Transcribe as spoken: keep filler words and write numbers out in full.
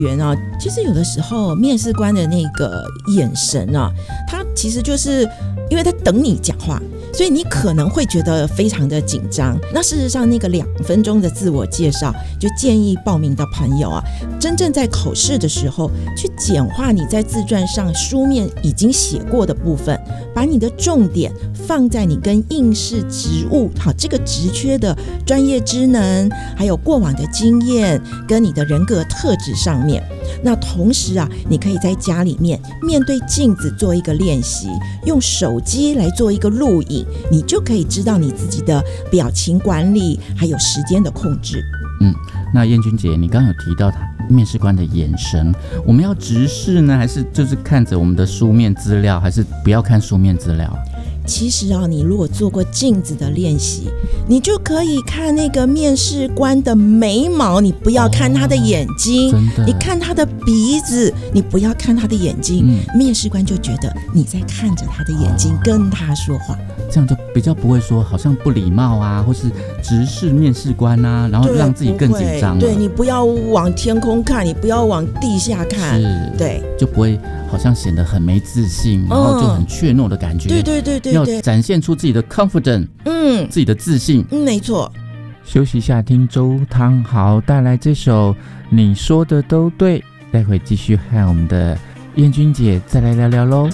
员啊，其实有的时候面试官的那个眼神啊，他其实就是因为他等你讲话，所以你可能会觉得非常的紧张。那事实上那个两分钟的自我介绍，就建议报名的朋友啊，真正在口试的时候去简化你在自传上书面已经写过的部分，把你的重点放在你跟应试职务好这个职缺的专业知能，还有过往的经验跟你的人格特质上面。那同时啊，你可以在家里面面对镜子做一个练习，用手机来做一个录影，你就可以知道你自己的表情管理还有时间的控制。 嗯，那燕君姐，你刚刚有提到面试官的眼神，我们要直视呢，还是就是看着我们的书面资料，还是不要看书面资料？ 其实啊，你如果做过镜子的练习，你就可以看那个面试官的眉毛，你不要看他的眼睛， 哦、真的， 你看他的鼻子，你不要看他的眼睛、嗯、面试官就觉得你在看着他的眼睛、哦、跟他说话， 这样就比较不会说好像不礼貌啊，或是直视面试官啊，然后让自己更紧张。 对，你不要往天空看，你不要往地下看， 是， 对， 就不会好像显得很没自信，然后就很怯懦的感觉。 对对对对对， 要展现出自己的 confidence， 嗯，自己的自信。 嗯，没错。 休息一下，听周汤豪带来这首《你说的都对》，待会继续和我们的燕君姐再来聊聊喽。